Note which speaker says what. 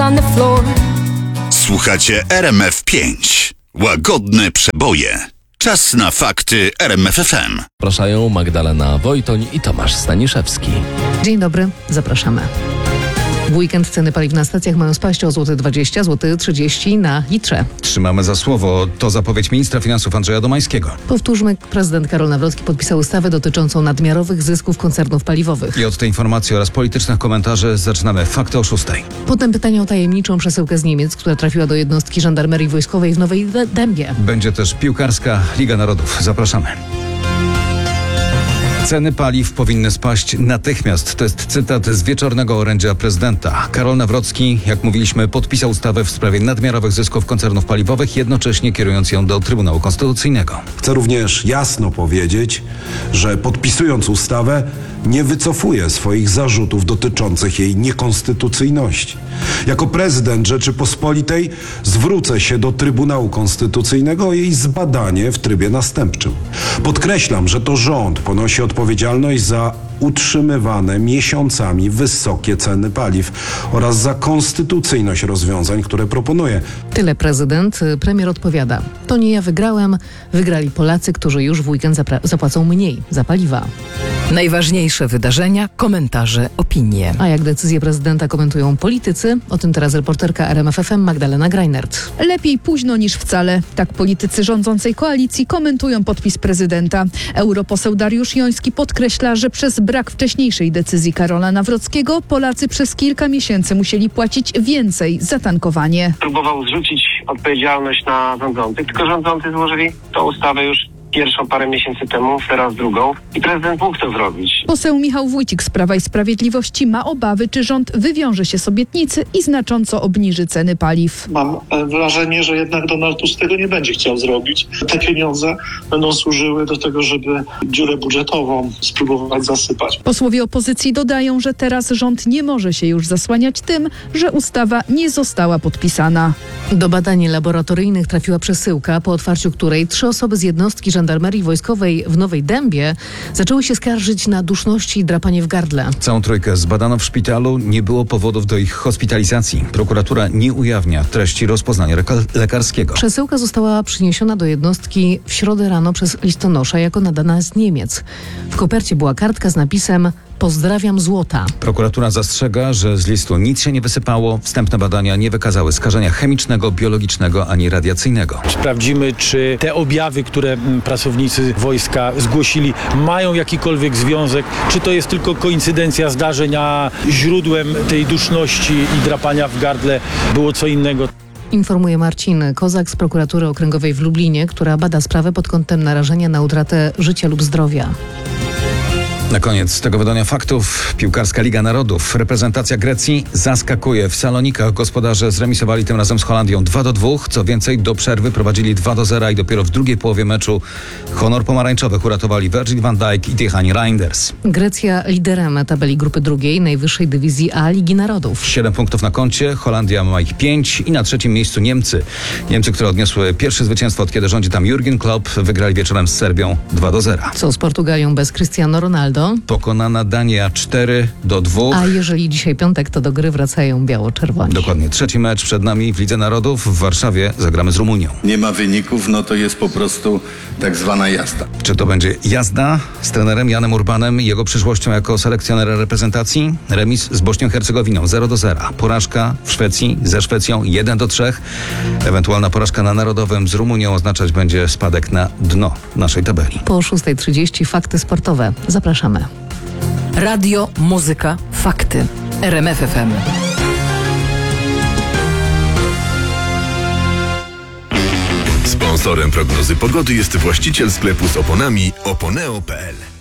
Speaker 1: on the floor.
Speaker 2: Słuchacie RMF5. Łagodne przeboje. Czas na fakty RMF FM.
Speaker 3: Zapraszają Magdalena Wojtoń i Tomasz Staniszewski.
Speaker 4: Dzień dobry, zapraszamy. W weekend ceny paliw na stacjach mają spaść o złoty 20, złoty 30 na litrze.
Speaker 5: Trzymamy za słowo. To zapowiedź ministra finansów Andrzeja Domańskiego.
Speaker 4: Powtórzmy, prezydent Karol Nawrocki podpisał ustawę dotyczącą nadmiarowych zysków koncernów paliwowych.
Speaker 5: I od tej informacji oraz politycznych komentarzy zaczynamy fakty o 6:00.
Speaker 4: Potem pytanie o tajemniczą przesyłkę z Niemiec, która trafiła do jednostki żandarmerii wojskowej w Nowej Dębie.
Speaker 5: Będzie też piłkarska Liga Narodów. Zapraszamy. Ceny paliw powinny spaść natychmiast. To jest cytat z wieczornego orędzia prezydenta. Karol Nawrocki, jak mówiliśmy, podpisał ustawę w sprawie nadmiarowych zysków koncernów paliwowych, jednocześnie kierując ją do Trybunału Konstytucyjnego.
Speaker 6: Chcę również jasno powiedzieć, że podpisując ustawę nie wycofuje swoich zarzutów dotyczących jej niekonstytucyjności. Jako prezydent Rzeczypospolitej zwrócę się do Trybunału Konstytucyjnego o jej zbadanie w trybie następczym. Podkreślam, że to rząd ponosi odpowiedzialność za utrzymywane miesiącami wysokie ceny paliw oraz za konstytucyjność rozwiązań, które proponuje.
Speaker 4: Tyle prezydent. Premier odpowiada: to nie ja wygrałem, wygrali Polacy, którzy już w weekend zapłacą mniej za paliwa.
Speaker 7: Najważniejsze wydarzenia, komentarze, opinie.
Speaker 4: A jak decyzję prezydenta komentują politycy? O tym teraz reporterka RMF FM Magdalena Greinert.
Speaker 8: Lepiej późno niż wcale. Tak politycy rządzącej koalicji komentują podpis prezydenta. Europoseł Dariusz Joński podkreśla, że przez brak wcześniejszej decyzji Karola Nawrockiego Polacy przez kilka miesięcy musieli płacić więcej za tankowanie.
Speaker 9: Próbował zrzucić odpowiedzialność na rządzących, tylko rządzący złożyli tą ustawę już pierwszą parę miesięcy temu, teraz drugą i prezydent mógł to zrobić.
Speaker 8: Poseł Michał Wójcik z Prawa i Sprawiedliwości ma obawy, czy rząd wywiąże się z obietnicy i znacząco obniży ceny paliw.
Speaker 10: Mam wrażenie, że jednak Donald Tusk tego nie będzie chciał zrobić. Te pieniądze będą służyły do tego, żeby dziurę budżetową spróbować zasypać.
Speaker 8: Posłowie opozycji dodają, że teraz rząd nie może się już zasłaniać tym, że ustawa nie została podpisana.
Speaker 4: Do badań laboratoryjnych trafiła przesyłka, po otwarciu której 3 osoby z jednostki żandarmerii wojskowej w Nowej Dębie zaczęły się skarżyć na duszności i drapanie w gardle.
Speaker 5: Całą trójkę zbadano w szpitalu. Nie było powodów do ich hospitalizacji. Prokuratura nie ujawnia treści rozpoznania lekarskiego.
Speaker 4: Przesyłka została przyniesiona do jednostki w środę rano przez listonosza jako nadana z Niemiec. W kopercie była kartka z napisem: pozdrawiam złota.
Speaker 5: Prokuratura zastrzega, że z listu nic się nie wysypało. Wstępne badania nie wykazały skażenia chemicznego, biologicznego ani radiacyjnego.
Speaker 11: Sprawdzimy, czy te objawy, które pracownicy wojska zgłosili, mają jakikolwiek związek, czy to jest tylko koincydencja zdarzeń, a źródłem tej duszności i drapania w gardle było co innego.
Speaker 4: Informuje Marcin Kozak z Prokuratury Okręgowej w Lublinie, która bada sprawę pod kątem narażenia na utratę życia lub zdrowia.
Speaker 5: Na koniec tego wydania faktów piłkarska Liga Narodów. Reprezentacja Grecji zaskakuje. W Salonikach gospodarze zremisowali tym razem z Holandią 2-2. Co więcej, do przerwy prowadzili 2-0 i dopiero w drugiej połowie meczu honor pomarańczowych uratowali Virgil van Dijk i Tijani Reinders.
Speaker 4: Grecja liderem tabeli grupy drugiej najwyższej dywizji A Ligi Narodów.
Speaker 5: 7 punktów na koncie, Holandia ma ich 5 i na trzecim miejscu Niemcy. Niemcy, które odniosły pierwsze zwycięstwo od kiedy rządzi tam Jürgen Klopp, wygrali wieczorem z Serbią 2-0.
Speaker 4: Co z Portugalią bez Cristiano Ronaldo?
Speaker 5: Pokonana Dania 4-2.
Speaker 4: A jeżeli dzisiaj piątek, to do gry wracają biało-czerwoni.
Speaker 5: Dokładnie. Trzeci mecz przed nami w Lidze Narodów. W Warszawie zagramy z Rumunią.
Speaker 12: Nie ma wyników, no to jest po prostu tak zwana jazda.
Speaker 5: Czy to będzie jazda z trenerem Janem Urbanem i jego przyszłością jako selekcjonera reprezentacji? Remis z Bośnią Hercegowiną 0-0. Porażka w Szwecji ze Szwecją 1-3. Ewentualna porażka na Narodowym z Rumunią oznaczać będzie spadek na dno naszej tabeli.
Speaker 4: Po 6:30 fakty sportowe. Zapraszamy.
Speaker 7: Radio, muzyka, fakty. RMF FM.
Speaker 13: Sponsorem prognozy pogody jest właściciel sklepu z oponami Oponeo.pl.